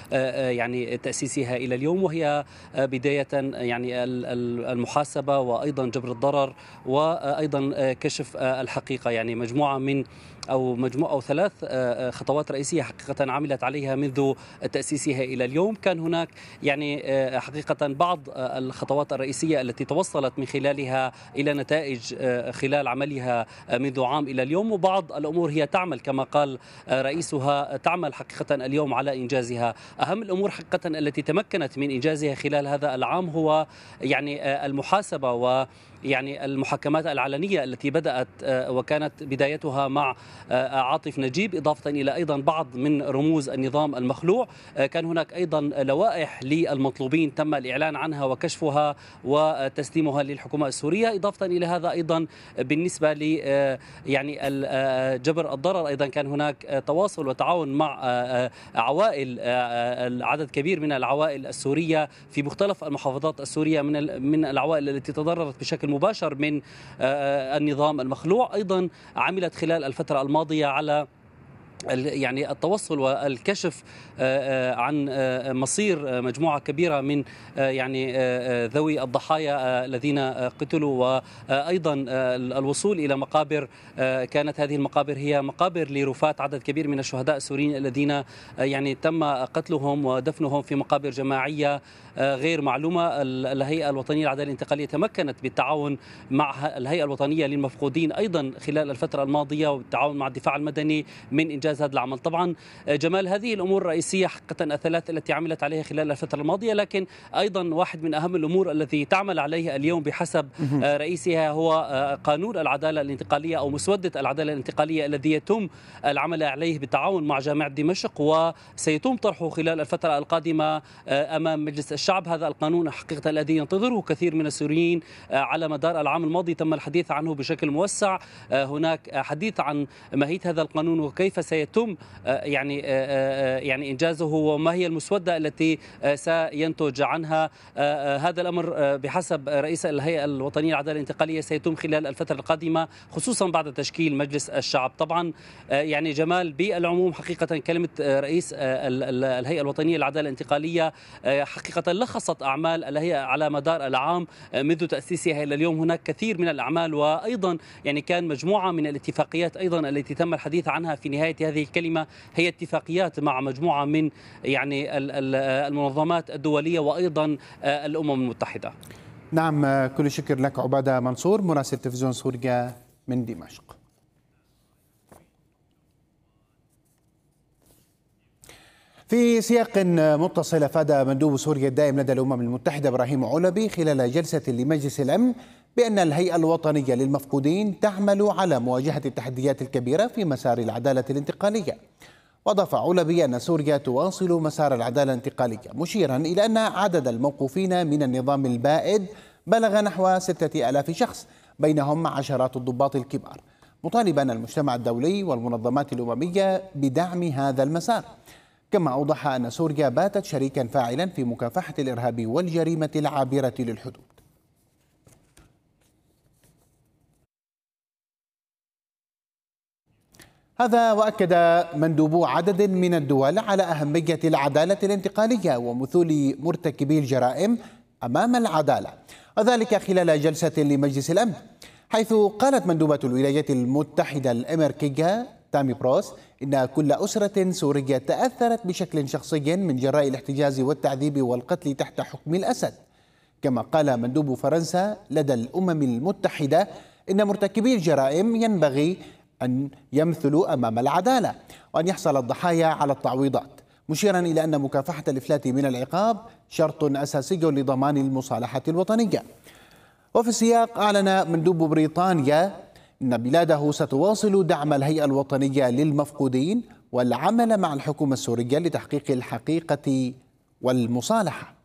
يعني تأسيسها إلى اليوم، وهي بداية يعني المحاسبة وأيضا جبر الضرر وأيضا كشف الحقيقة. يعني مجموعة أو ثلاث خطوات رئيسية حقيقة عملت عليها منذ تأسيسها إلى اليوم. كان هناك يعني حقيقة بعض الخطوات الرئيسية التي توصلت من خلالها إلى نتائج خلال عملها منذ عام إلى اليوم، وبعض الأمور هي تعمل كما قال رئيسها، تعمل حقيقة اليوم على إنجازها. أهم الأمور حقيقة التي تمكنت من إنجازها خلال هذا العام هو يعني المحاسبة ويعني المحاكمات العلنية التي بدأت وكانت بدايتها مع عاطف نجيب، إضافة إلى أيضا بعض من رموز النظام المخلوع. كان هناك أيضا لوائح للمطلوبين تم الإعلان عنها وكشفها وتسليمها للحكومة السورية. إضافة إلى هذا أيضا بالنسبة ل يعني جبر الضرر، أيضا كان هناك تواصل وتعاون مع عوائل، عدد كبير من العوائل السورية في مختلف المحافظات السورية من العوائل التي تضررت بشكل مباشر من النظام المخلوع. أيضا عملت خلال الفترة الماضية على يعني التوصل والكشف عن مصير مجموعة كبيرة من يعني ذوي الضحايا الذين قتلوا، وأيضا الوصول إلى مقابر. كانت هذه المقابر هي مقابر لرفاة عدد كبير من الشهداء السوريين الذين يعني تم قتلهم ودفنهم في مقابر جماعية غير معلومة. الهيئة الوطنية للعدالة الانتقالية تمكنت بالتعاون مع الهيئة الوطنية للمفقودين أيضا خلال الفترة الماضية وبالتعاون مع الدفاع المدني من إنجاز هذا العمل. طبعا جمال، هذه الأمور الرئيسية حقيقة الثلاث التي عملت عليها خلال الفترة الماضية، لكن أيضا واحد من أهم الأمور التي تعمل عليها اليوم بحسب رئيسها هو قانون العدالة الانتقالية أو مسودة العدالة الانتقالية الذي يتم العمل عليه بالتعاون مع جامعة دمشق، وسيتم طرحه خلال الفترة القادمة أمام مجلس الشعب. هذا القانون حقيقة الذي ينتظره كثير من السوريين على مدار العام الماضي، تم الحديث عنه بشكل موسع. هناك حديث عن ماهية هذا القانون وكيف سيتم يعني إنجازه وما هي المسودة التي سينتج عنها. هذا الأمر بحسب رئيس الهيئة الوطنية للعدالة الانتقالية سيتم خلال الفترة القادمة، خصوصا بعد تشكيل مجلس الشعب. طبعا يعني جمال، بالعموم حقيقة كلمة رئيس الهيئة الوطنية للعدالة الانتقالية حقيقة لخصت أعمال الهيئة على مدار العام منذ تأسيسها إلى اليوم. هناك كثير من الأعمال، وأيضا يعني كان مجموعة من الاتفاقيات أيضا التي تم الحديث عنها في نهاية هذه الكلمة، هي اتفاقيات مع مجموعة من يعني المنظمات الدولية وأيضا الأمم المتحدة. نعم، كل الشكر لك عبادة منصور مراسل تلفزيون سوريا من دمشق. في سياق متصل، أفاد مندوب سوريا الدائم لدى الأمم المتحدة إبراهيم علبي خلال جلسة لمجلس الأمن بأن الهيئة الوطنية للمفقودين تعمل على مواجهة التحديات الكبيرة في مسار العدالة الانتقالية. وأضاف علبي أن سوريا تواصل مسار العدالة الانتقالية، مشيرا إلى أن عدد الموقوفين من النظام البائد بلغ نحو 6000 شخص، بينهم عشرات الضباط الكبار، مطالبا المجتمع الدولي والمنظمات الأممية بدعم هذا المسار. كما أوضح أن سوريا باتت شريكا فاعلا في مكافحة الإرهاب والجريمة العابرة للحدود. هذا وأكد مندوبو عدد من الدول على أهمية العدالة الانتقالية ومثول مرتكبي الجرائم أمام العدالة، وذلك خلال جلسة لمجلس الأمن، حيث قالت مندوبة الولايات المتحدة الأمريكية تامي بروس إن كل أسرة سورية تأثرت بشكل شخصي من جراء الاحتجاز والتعذيب والقتل تحت حكم الأسد. كما قال مندوب فرنسا لدى الأمم المتحدة إن مرتكبي الجرائم ينبغي أن يمثلوا أمام العدالة وأن يحصل الضحايا على التعويضات، مشيرا إلى أن مكافحة الإفلات من العقاب شرط أساسي لضمان المصالحة الوطنية. وفي السياق أعلن مندوب بريطانيا أن بلاده ستواصل دعم الهيئة الوطنية للمفقودين والعمل مع الحكومة السورية لتحقيق الحقيقة والمصالحة.